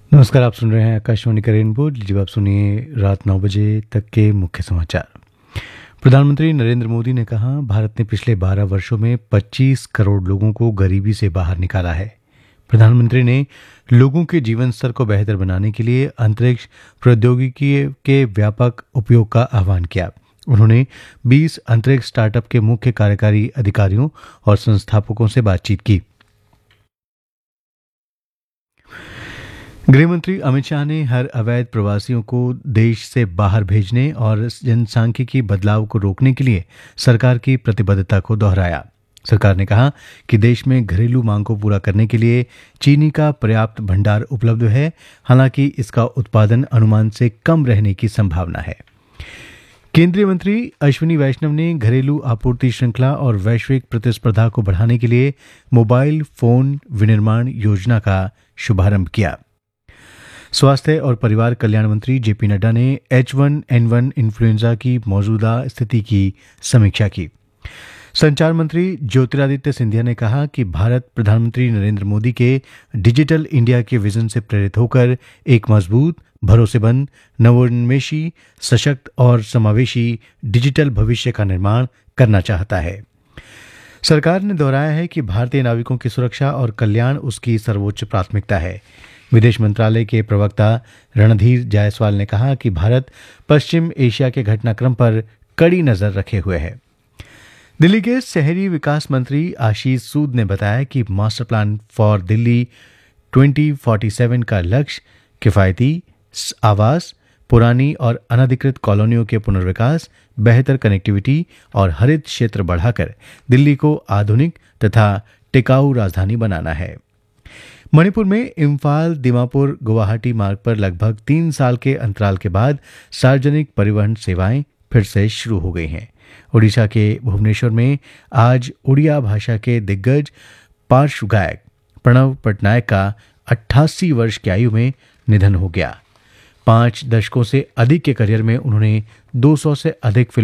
नमस्कार, आप सुन रहे हैं आकाशवाणी का रेनबो। लीजिए आप सुनिए रात 9 बजे तक के मुख्य समाचार। प्रधानमंत्री नरेंद्र मोदी ने कहा, भारत ने पिछले 12 वर्षों में 25 करोड़ लोगों को गरीबी से बाहर निकाला है। प्रधानमंत्री ने लोगों के जीवन स्तर को बेहतर बनाने के लिए अंतरिक्ष प्रौद्योगिकी के व्यापक उपयोग का आह्वान किया। उन्होंने 20 अंतरिक्ष स्टार्टअप के मुख्य कार्यकारी अधिकारियों और संस्थापकों से बातचीत की। गृहमंत्री अमित शाह ने हर अवैध प्रवासियों को देश से बाहर भेजने और जनसांख्यिकी बदलाव को रोकने के लिए सरकार की प्रतिबद्धता को दोहराया। सरकार ने कहा कि देश में घरेलू मांग को पूरा करने के लिए चीनी का पर्याप्त भंडार उपलब्ध है, हालांकि इसका उत्पादन अनुमान से कम रहने की संभावना है। केंद्रीय मंत्री अश्विनी वैष्णव ने घरेलू आपूर्ति श्रृंखला और वैश्विक प्रतिस्पर्धा को बढ़ाने के लिए मोबाइल फोन विनिर्माण योजना का शुभारंभ किया। स्वास्थ्य और परिवार कल्याण मंत्री जेपी नड्डा ने H1N1 इन्फ्लुएंजा की मौजूदा स्थिति की समीक्षा की। संचार मंत्री ज्योतिरादित्य सिंधिया ने कहा कि भारत प्रधानमंत्री नरेंद्र मोदी के डिजिटल इंडिया के विजन से प्रेरित होकर एक मजबूत, भरोसेमंद, नवोन्मेषी, सशक्त और समावेशी डिजिटल भविष्य का निर्माण करना चाहता है। सरकार ने दोहराया है कि भारतीय नाविकों की सुरक्षा और कल्याण उसकी सर्वोच्च प्राथमिकता है। विदेश मंत्रालय के प्रवक्ता रणधीर जायसवाल ने कहा कि भारत पश्चिम एशिया के घटनाक्रम पर कड़ी नजर रखे हुए है। दिल्ली के शहरी विकास मंत्री आशीष सूद ने बताया कि मास्टर प्लान फॉर दिल्ली 2047 का लक्ष्य किफायती आवास, पुरानी और अनधिकृत कॉलोनियों के पुनर्विकास, बेहतर कनेक्टिविटी और हरित क्षेत्र बढ़ाकर दिल्ली को आधुनिक तथा टिकाऊ राजधानी बनाना है। मणिपुर में इम्फाल दीमापुर गुवाहाटी मार्ग पर लगभग 3 साल के अंतराल के बाद सार्वजनिक परिवहन सेवाएं फिर से शुरू हो गई हैं। ओडिशा के भुवनेश्वर में आज उड़िया भाषा के दिग्गज पार्श्व गायक प्रणव पटनायक का 88 वर्ष की आयु में निधन हो गया। 5 दशकों से अधिक के करियर में उन्होंने 200 से अधिक